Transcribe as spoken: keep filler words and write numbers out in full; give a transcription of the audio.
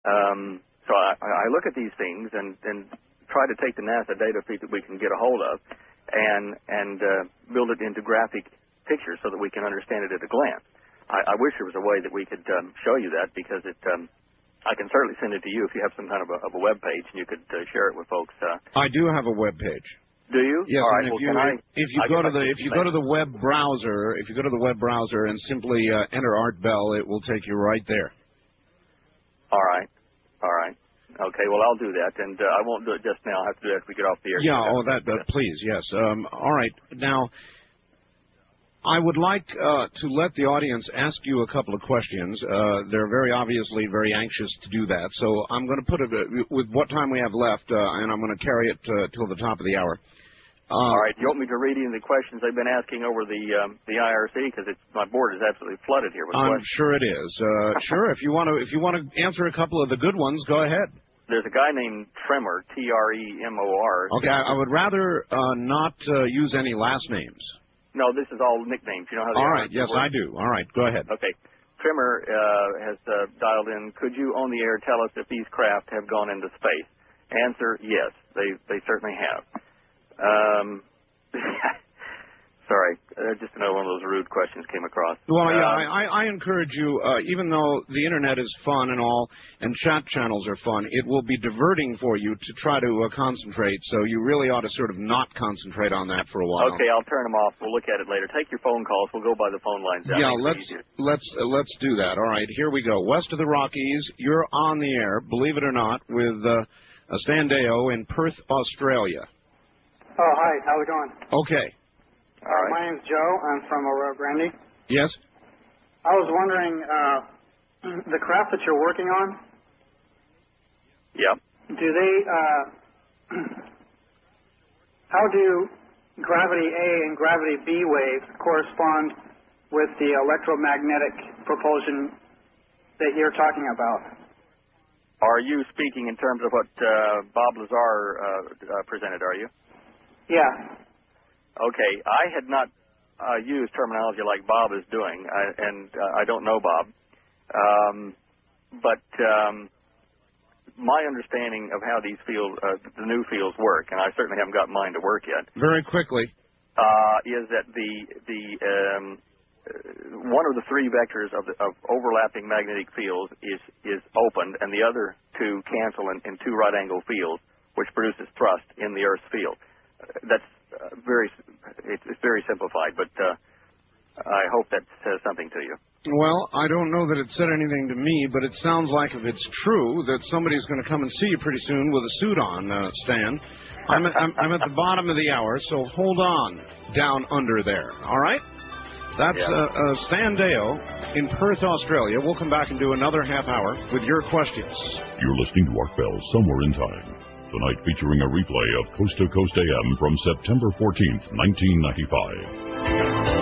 Um, so I, I look at these things and, and try to take the NASA data feed that we can get a hold of and, and uh, build it into graphic pictures so that we can understand it at a glance. I, I wish there was a way that we could um, show you that, because it, um, I can certainly send it to you if you have some kind of a, of a web page and you could uh, share it with folks. Uh, I do have a web page. Do you? Yes. All right. And if well, you can I, if you I go to the I if you go to the web browser if you go to the web browser and simply uh, enter Art Bell, it will take you right there. All right. All right. Okay. Well, I'll do that, and uh, I won't do it just now. I'll have to do it after we get off the air. Yeah. Oh, that. Uh, please. Yes. Um, all right. Now, I would like uh, to let the audience ask you a couple of questions. Uh, they're very obviously very anxious to do that. So I'm going to put it uh, with what time we have left, uh, and I'm going to carry it uh, till the top of the hour. Uh, All right. You want me to read any of the questions they've been asking over the um, the I R C, because my board is absolutely flooded here with I'm questions. sure it is. Uh, sure. If you want to, if you want to answer a couple of the good ones, go ahead. There's a guy named Tremor, T R E M O R. Okay. I, I would rather uh, not uh, use any last names. No, this is all nicknames. You know how they All are. right. Yes, I do. All right. Go ahead. Okay. Trimmer uh, has uh, dialed in. Could you on the air tell us if these craft have gone into space? Answer, yes. They they certainly have. Um, sorry. Uh, just another one of those rude questions came across. Well, yeah, um, I, I encourage you, uh, even though the Internet is fun and all, and chat channels are fun, it will be diverting for you to try to uh, concentrate, so you really ought to sort of not concentrate on that for a while. Okay, I'll turn them off. We'll look at it later. Take your phone calls. We'll go by the phone lines. That yeah, let's let's uh, let's do that. All right, here we go. West of the Rockies, you're on the air, believe it or not, with uh, Stan Deyo in Perth, Australia. Oh, hi. How we doing? Okay. All right. My name's Joe. I'm from Aurora Grande. Yes? I was wondering, uh, the craft that you're working on, Yep. do they, uh, how do gravity A and gravity B waves correspond with the electromagnetic propulsion that you're talking about? Are you speaking in terms of what uh, Bob Lazar uh, uh, presented, are you? Yeah. Okay, I had not uh, used terminology like Bob is doing, I, and uh, I don't know Bob. Um, but um, my understanding of how these fields, uh, the new fields work, and I certainly haven't got mine to work yet. Very quickly. Uh, is that the the um, uh, one of the three vectors of, the, of overlapping magnetic fields is is opened, and the other two cancel in, in two right angle fields, which produces thrust in the Earth's field. Uh, that's Uh, very, it's, it's very simplified, but uh, I hope that says something to you. Well, I don't know that it said anything to me, but it sounds like if it's true that somebody's going to come and see you pretty soon with a suit on, uh, Stan. I'm at, I'm, I'm at the bottom of the hour, so hold on down under there, all right? That's yeah. uh, uh, Stan Deyo in Perth, Australia. We'll come back and do another half hour with your questions. You're listening to Art Bell Somewhere in Time. Tonight featuring a replay of Coast to Coast A M from September fourteenth, nineteen ninety-five.